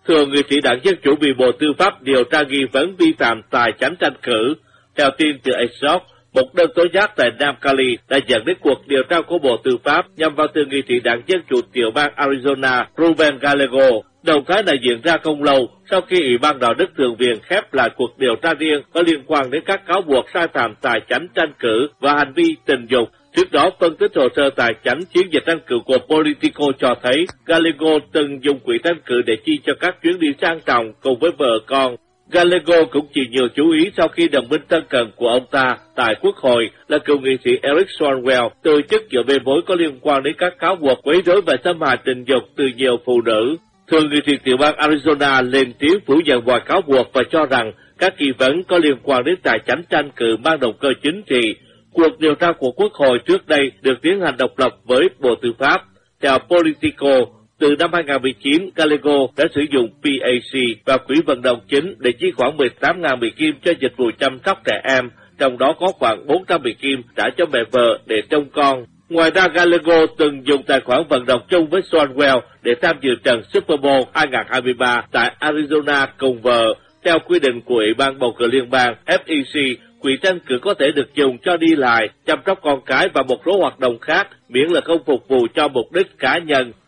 Thượng nghị sĩ đảng Dân Chủ bị Bộ Tư pháp điều tra nghi vấn vi phạm tài chánh tranh cử. Theo tin từ Axios, một đơn tố giác tại Nam Cali đã dẫn đến cuộc điều tra của Bộ Tư pháp nhằm vào thượng nghị sĩ đảng Dân Chủ tiểu bang Arizona Ruben Gallego. Động thái này diễn ra không lâu sau khi Ủy ban Đạo đức Thượng viện khép lại cuộc điều tra riêng có liên quan đến các cáo buộc sai phạm tài chánh tranh cử và hành vi tình dục. Trước đó, phân tích hồ sơ tài chánh chiến dịch tranh cử của Politico cho thấy Gallego từng dùng quỹ tranh cử để chi cho các chuyến đi sang trọng cùng với vợ con. Gallego cũng chịu nhiều chú ý sau khi đồng minh thân cận của ông ta tại Quốc hội là cựu nghị sĩ Eric Swalwell từ chức giữa bê bối có liên quan đến các cáo buộc quấy rối và xâm hại tình dục từ nhiều phụ nữ. Thượng nghị sĩ tiểu bang Arizona lên tiếng phủ nhận mọi cáo buộc và cho rằng các nghi vấn có liên quan đến tài chánh tranh cử mang động cơ chính trị. Cuộc điều tra của Quốc hội trước đây được tiến hành độc lập với Bộ Tư pháp. Theo Politico, từ năm 2019, Gallego đã sử dụng PAC và quỹ vận động chính để chi khoảng 18.000 Mỹ Kim cho dịch vụ chăm sóc trẻ em, trong đó có khoảng 400 Mỹ Kim trả cho mẹ vợ để trông con. Ngoài ra, Gallego từng dùng tài khoản vận động chung với Swalwell để tham dự trận Super Bowl 2023 tại Arizona cùng vợ. Theo quy định của Ủy ban bầu cử liên bang FEC, quỹ tranh cử có thể được dùng cho đi lại, chăm sóc con cái và một số hoạt động khác, miễn là không phục vụ cho mục đích cá nhân.